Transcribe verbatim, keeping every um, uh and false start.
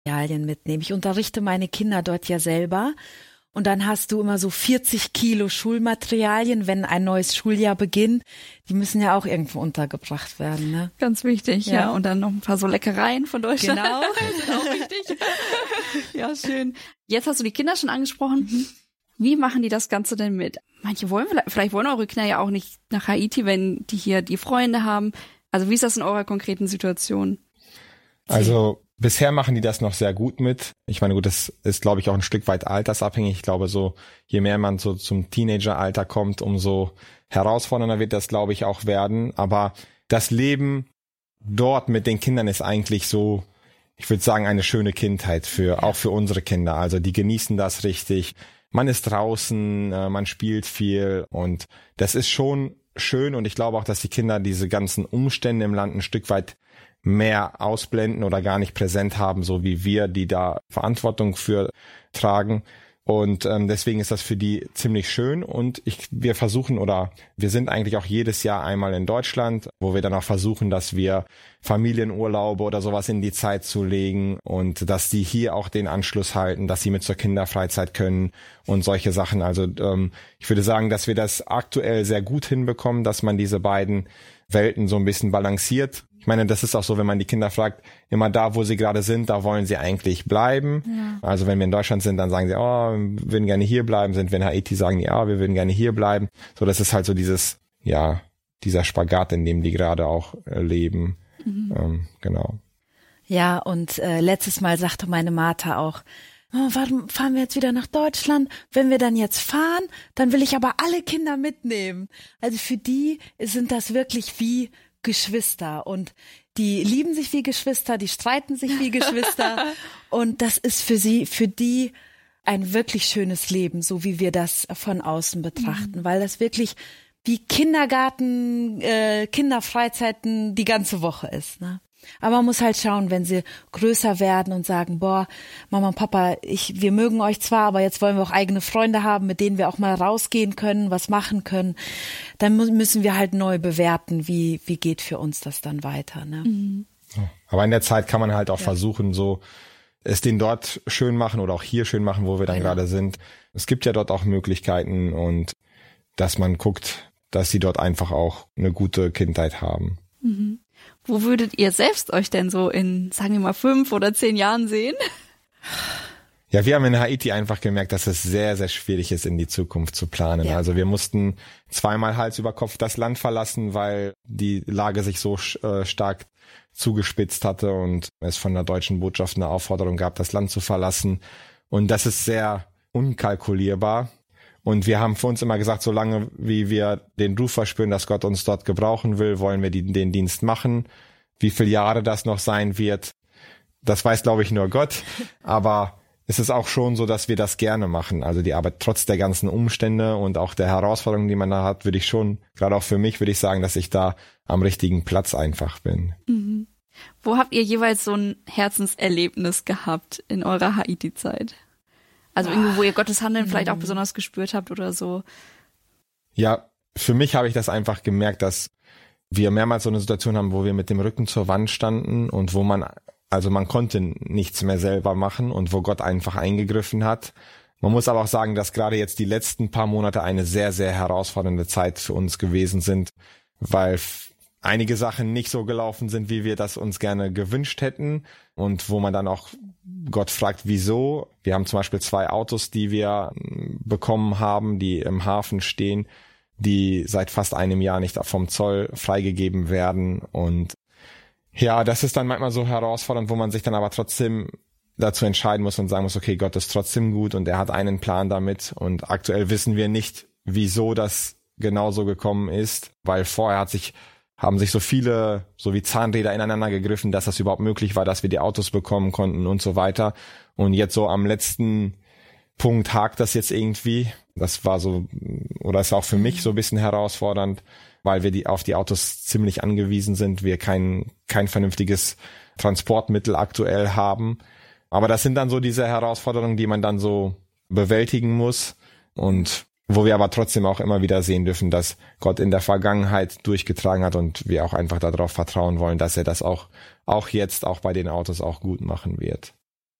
Materialien mitnehmen. Ich unterrichte meine Kinder dort ja selber. Und dann hast du immer so vierzig Kilo Schulmaterialien, wenn ein neues Schuljahr beginnt. Die müssen ja auch irgendwo untergebracht werden, ne? Ganz wichtig, ja. ja. Und dann noch ein paar so Leckereien von Deutschland. Genau. Das ist auch wichtig. Ja, schön. Jetzt hast du die Kinder schon angesprochen. Mhm. Wie machen die das Ganze denn mit? Manche wollen, vielleicht, vielleicht wollen eure Kinder ja auch nicht nach Haiti, wenn die hier die Freunde haben. Also wie ist das in eurer konkreten Situation? Also bisher machen die das noch sehr gut mit. Ich meine, gut, das ist, glaube ich, auch ein Stück weit altersabhängig. Ich glaube, so je mehr man so zum Teenageralter kommt, umso herausfordernder wird das, glaube ich, auch werden. Aber das Leben dort mit den Kindern ist eigentlich so, ich würde sagen, eine schöne Kindheit für auch für unsere Kinder. Also die genießen das richtig. Man ist draußen, man spielt viel und das ist schon schön. Und ich glaube auch, dass die Kinder diese ganzen Umstände im Land ein Stück weit mehr ausblenden oder gar nicht präsent haben, so wie wir, die da Verantwortung für tragen. Und ähm, deswegen ist das für die ziemlich schön. Und ich, wir versuchen oder wir sind eigentlich auch jedes Jahr einmal in Deutschland, wo wir dann auch versuchen, dass wir Familienurlaube oder sowas in die Zeit zu legen und dass die hier auch den Anschluss halten, dass sie mit zur Kinderfreizeit können und solche Sachen. Also ähm, ich würde sagen, dass wir das aktuell sehr gut hinbekommen, dass man diese beiden Welten so ein bisschen balanciert. Ich meine, das ist auch so, wenn man die Kinder fragt, immer da, wo sie gerade sind, da wollen sie eigentlich bleiben. Ja. Also wenn wir in Deutschland sind, dann sagen sie, oh, wir würden gerne hier bleiben. Sind wir in Haiti, sagen die, ja, wir würden gerne hier bleiben. So, das ist halt so dieses, ja, dieser Spagat, in dem die gerade auch äh, leben. Mhm. Ähm, genau. Ja, und äh, letztes Mal sagte meine Martha auch, oh, warum fahren wir jetzt wieder nach Deutschland? Wenn wir dann jetzt fahren, dann will ich aber alle Kinder mitnehmen. Also für die sind das wirklich wie Geschwister und die lieben sich wie Geschwister, die streiten sich wie Geschwister und das ist für sie, für die ein wirklich schönes Leben, so wie wir das von außen betrachten, mhm. weil das wirklich wie Kindergarten, äh, Kinderfreizeiten die ganze Woche ist, ne? Aber man muss halt schauen, wenn sie größer werden und sagen, boah, Mama und Papa, ich, wir mögen euch zwar, aber jetzt wollen wir auch eigene Freunde haben, mit denen wir auch mal rausgehen können, was machen können. Dann müssen wir halt neu bewerten, wie, wie geht für uns das dann weiter, ne? Mhm. Aber in der Zeit kann man halt auch ja. versuchen, so es den dort schön machen oder auch hier schön machen, wo wir dann ja. gerade sind. Es gibt ja dort auch Möglichkeiten und dass man guckt, dass sie dort einfach auch eine gute Kindheit haben. Mhm. Wo würdet ihr selbst euch denn so in, sagen wir mal, fünf oder zehn Jahren sehen? Ja, wir haben in Haiti einfach gemerkt, dass es sehr, sehr schwierig ist, in die Zukunft zu planen. Ja. Also wir mussten zweimal Hals über Kopf das Land verlassen, weil die Lage sich so äh, stark zugespitzt hatte und es von der deutschen Botschaft eine Aufforderung gab, das Land zu verlassen. Und das ist sehr unkalkulierbar. Und wir haben für uns immer gesagt, solange wie wir den Ruf verspüren, dass Gott uns dort gebrauchen will, wollen wir die, den Dienst machen. Wie viele Jahre das noch sein wird, das weiß, glaube ich, nur Gott. Aber es ist auch schon so, dass wir das gerne machen. Also die Arbeit trotz der ganzen Umstände und auch der Herausforderungen, die man da hat, würde ich schon, gerade auch für mich, würde ich sagen, dass ich da am richtigen Platz einfach bin. Mhm. Wo habt ihr jeweils so ein Herzenserlebnis gehabt in eurer Haiti-Zeit? Also irgendwo, wo ihr Gottes Handeln vielleicht auch besonders gespürt habt oder so. Ja, für mich habe ich das einfach gemerkt, dass wir mehrmals so eine Situation haben, wo wir mit dem Rücken zur Wand standen und wo man, also man konnte nichts mehr selber machen und wo Gott einfach eingegriffen hat. Man muss aber auch sagen, dass gerade jetzt die letzten paar Monate eine sehr, sehr herausfordernde Zeit für uns gewesen sind, weil einige Sachen nicht so gelaufen sind, wie wir das uns gerne gewünscht hätten und wo man dann auch Gott fragt, wieso. Wir haben zum Beispiel zwei Autos, die wir bekommen haben, die im Hafen stehen, die seit fast einem Jahr nicht vom Zoll freigegeben werden. Und ja, das ist dann manchmal so herausfordernd, wo man sich dann aber trotzdem dazu entscheiden muss und sagen muss, okay, Gott ist trotzdem gut und er hat einen Plan damit. Und aktuell wissen wir nicht, wieso das genauso gekommen ist, weil vorher hat sich haben sich so viele, so wie Zahnräder ineinander gegriffen, dass das überhaupt möglich war, dass wir die Autos bekommen konnten und so weiter. Und jetzt so am letzten Punkt hakt das jetzt irgendwie. Das war so, oder ist auch für mich so ein bisschen herausfordernd, weil wir die auf die Autos ziemlich angewiesen sind. Wir kein, kein vernünftiges Transportmittel aktuell haben. Aber das sind dann so diese Herausforderungen, die man dann so bewältigen muss. Und wo wir aber trotzdem auch immer wieder sehen dürfen, dass Gott in der Vergangenheit durchgetragen hat und wir auch einfach darauf vertrauen wollen, dass er das auch, auch jetzt, auch bei den Autos auch gut machen wird.